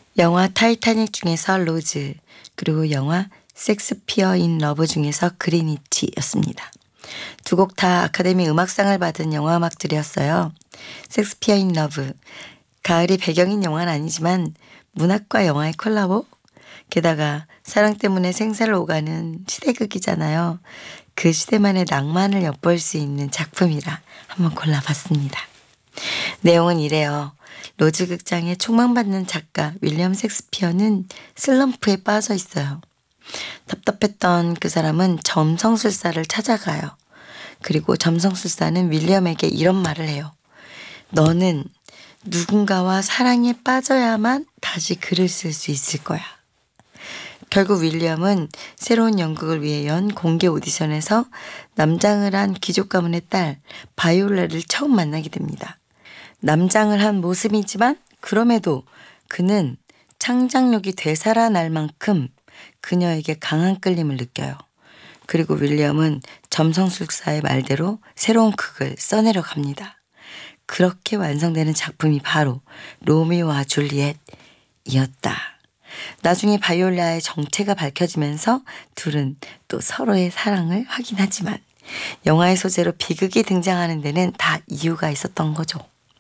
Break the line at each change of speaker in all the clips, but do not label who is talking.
영화 타이타닉 중에서 로즈, 그리고 영화 섹스피어 인 러브 중에서 그린위치였습니다. 두 곡 다 아카데미 음악상을 받은 영화 음악들이었어요. 섹스피어 인 러브, 가을이 배경인 영화는 아니지만 문학과 영화의 콜라보? 게다가 사랑 때문에 생사를 오가는 시대극이잖아요. 그 시대만의 낭만을 엿볼 수 있는 작품이라 한번 골라봤습니다. 내용은 이래요. 로즈 극장에 촉망받는 작가 윌리엄 셰익스피어는 슬럼프에 빠져 있어요. 답답했던 그 사람은 점성술사를 찾아가요. 그리고 점성술사는 윌리엄에게 이런 말을 해요. 너는 누군가와 사랑에 빠져야만 다시 글을 쓸 수 있을 거야. 결국 윌리엄은 새로운 연극을 위해 연 공개 오디션에서 남장을 한 귀족 가문의 딸 바이올라를 처음 만나게 됩니다. 남장을 한 모습이지만 그럼에도 그는 창작력이 되살아날 만큼 그녀에게 강한 끌림을 느껴요. 그리고 윌리엄은 점성술사의 말대로 새로운 극을 써내려 갑니다. 그렇게 완성되는 작품이 바로 로미오와 줄리엣이었다. 나중에 바이올라의 정체가 밝혀지면서 둘은 또 서로의 사랑을 확인하지만 영화의 소재로 비극이 등장하는 데는 다 이유가 있었던 거죠.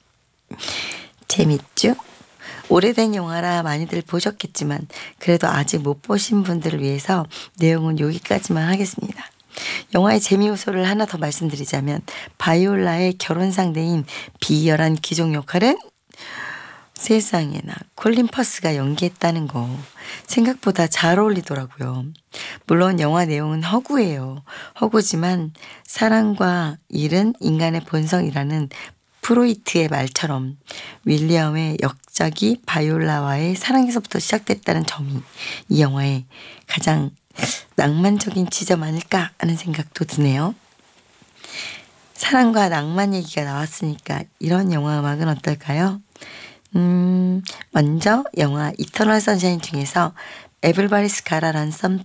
재밌죠? 오래된 영화라 많이들 보셨겠지만 그래도 아직 못 보신 분들을 위해서 내용은 여기까지만 하겠습니다. 영화의 재미 요소를 하나 더 말씀드리자면 바이올라의 결혼 상대인 비열한 귀족 역할은 세상에나 콜린 퍼스가 연기했다는 거 생각보다 잘 어울리더라고요. 물론 영화 내용은 허구예요. 허구지만 사랑과 일은 인간의 본성이라는 프로이트의 말처럼 윌리엄의 역작이 바이올라와의 사랑에서부터 시작됐다는 점이 이 영화의 가장 낭만적인 지점 아닐까 하는 생각도 드네요. 사랑과 낭만 얘기가 나왔으니까 이런 영화 음악은 어떨까요? 먼저 영화 이터널 선샤인 중에서 에블바리스 가라란 썸